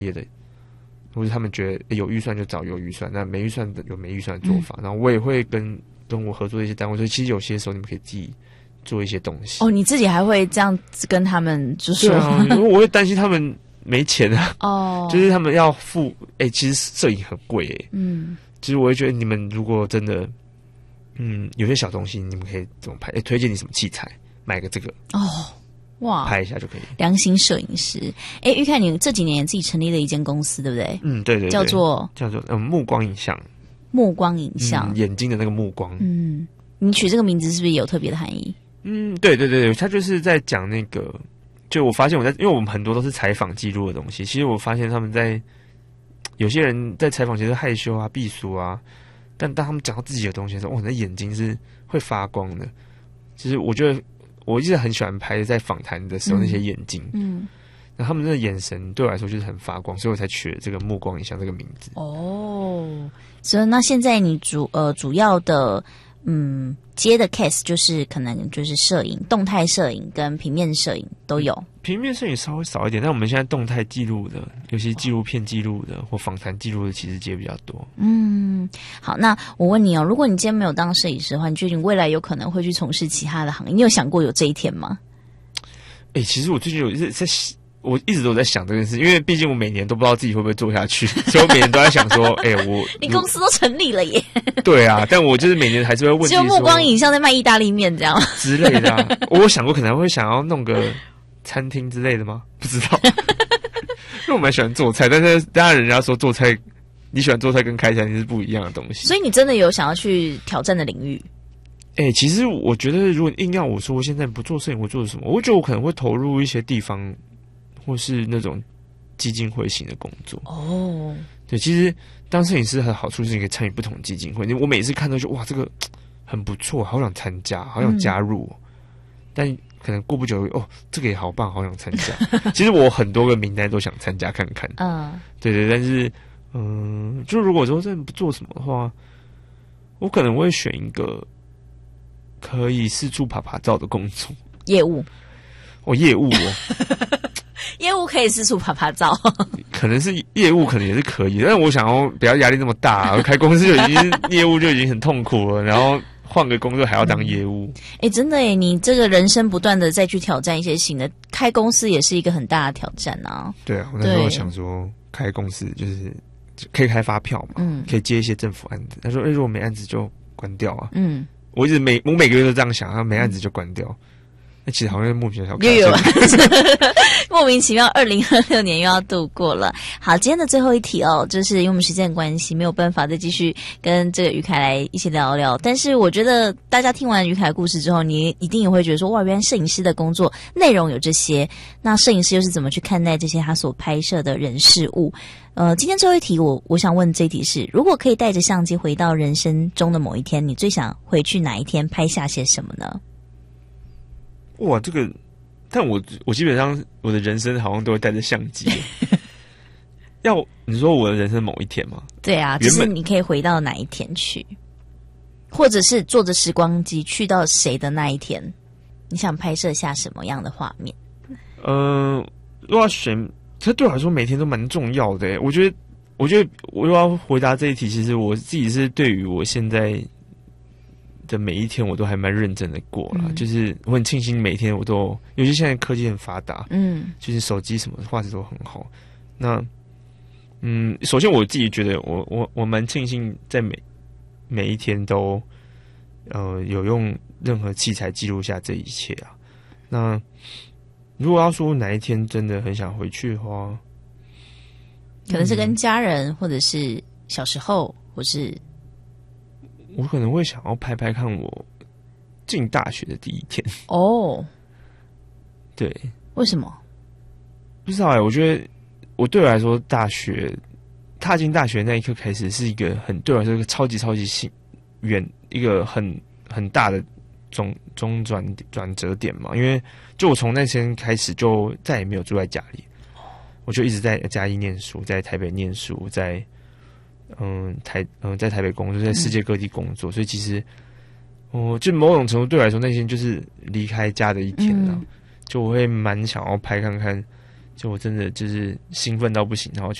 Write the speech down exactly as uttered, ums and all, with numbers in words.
业的，或者他们觉得有预算就找有预算，那没预算的有没预算的做法。嗯、然后我也会跟跟我合作的一些单位说，其实有些时候你们可以自己做一些东西。 哦，你自己还会这样子跟他们就说？ 对啊，因为我会担心他们没钱啊。 哦， 就是他们要付，哎、欸，其实摄影很贵哎、欸。 嗯， 其实我会觉得你们如果真的，嗯，有些小东西你们可以怎么拍？哎、欸，推荐你什么器材，买个这个哦。哇， 拍一下就可以。 良心摄影师，哎，玉凯，你这几年也自己成立了一间公司，对不对？ 嗯，对 对, 对， 叫做叫做嗯目光影像。 目光影像、 嗯，眼睛的那个目光。 嗯，你取这个名字是不是有特别的含义？ 嗯，对对对对，他就是在讲那个，就我发现我在，因为我们很多都是采访记录的东西，其实我发现他们在有些人在采访其实害羞啊、避俗啊，但当他们讲到自己的东西的时候，哇，那眼睛是会发光的。其实我觉得。我一直很喜欢拍在访谈的时候那些眼睛，嗯，那他们的眼神对我来说就是很发光，所以我才取了这个目光影像这个名字。 哦，所以那现在你主呃主要的嗯接的 case 就是可能就是摄影、动态摄影跟平面摄影都有。嗯、 平面摄影稍微少一点，但我们现在动态记录的，尤其纪录片记录的、哦、或访谈记录的，其实接比较多。 嗯，好，那我问你哦，如果你今天没有当摄影师的话，你觉得你未来有可能会去从事其他的行业？你有想过有这一天吗？ 哎、欸，其实我最近有在，我一直都在想这件事，因为毕竟我每年都不知道自己会不会做下去，所以我每年都在想说，哎、欸，我你公司都成立了耶。 对啊，但我就是每年还是会问自己说， 只有目光影像在卖意大利面这样之类的、啊。我有想过可能会想要弄个餐厅之类的吗？不知道，因为我蛮喜欢做菜，但是当然人家说做菜，你喜欢做菜跟开餐厅是不一样的东西。 所以你真的有想要去挑战的领域？ 哎、欸，其实我觉得，如果硬要我说，我现在不做摄影，我做什么？我觉得我可能会投入一些地方。或是那种基金会型的工作哦， 对，其实当摄影师的好处是你可以参与不同的基金会。我每次看到就哇，这个很不错，好想参加，好想加入、哦嗯。但可能过不久哦，这个也好棒，好想参加。其实我很多个名单都想参加看看，嗯，对对。但是嗯、呃，就如果说真的不做什么的话，我可能会选一个可以四处爬爬照的工作， 业务。 哦，业务哦。 业务可以四处爬爬照， 可能是业务，可能也是可以，但是我想要不要压力那么大，我开公司就已经业务就已经很痛苦了，然后换个工作还要当业务。 哎、嗯欸，真的耶，你这个人生不断的再去挑战一些新的，开公司也是一个很大的挑战啊。 对啊，我那时候想说开公司就是可以开发票嘛，嗯，可以接一些政府案子。他说，哎、欸，如果没案子就关掉啊。嗯，我一直每我每个月都这样想，没案子就关掉。那、欸、其实好像莫名其妙， 又有莫名其妙，二零二六年又要度过了。好，今天的最后一题哦，就是因为我们时间的关系，没有办法再继续跟这个于凯来一起聊聊。但是我觉得大家听完于凯的故事之后，你一定也会觉得说，哇，原来摄影师的工作内容有这些。那摄影师又是怎么去看待这些他所拍摄的人事物？呃，今天最后一题，我我想问这一题是：如果可以带着相机回到人生中的某一天，你最想回去哪一天拍下些什么呢？ 哇，这个，但我我基本上我的人生好像都会带着相机。要你说我的人生某一天吗？ 对啊，就是你可以回到哪一天去，或者是坐着时光机去到谁的那一天，你想拍摄下什么样的画面？ 呃，如果要选，这对我来说每天都蛮重要的。我觉得，我觉得我又要回答这一题，其实我自己是对于我现在的每一天我都还蛮认真的过啦、嗯、就是我很庆幸每天我都，尤其现在科技很发达，嗯，就是手机什么画质都很好。那，嗯，首先我自己觉得我我我蛮庆幸在每每一天都，呃，有用任何器材记录下这一切啊。那如果要说哪一天真的很想回去的话， 可能是跟家人，嗯、或者是小时候，或是。 我可能会想要拍拍看我进大学的第一天哦， 对， 为什么？ 不知道哎、欸，我觉得我对我来说，大学踏进大学那一刻开始是一个很对我来说一个超级超级远一个很很大的中中转转折点嘛，因为就我从那天开始就再也没有住在家里，我就一直在嘉义念书，在台北念书，在。嗯，台嗯，在台北工作，在世界各地工作，嗯、所以其实，哦、呃，就某种程度对我来说，那天就是离开家的一天了。嗯、就我会蛮想要拍看看， 就我真的就是兴奋到不行，然后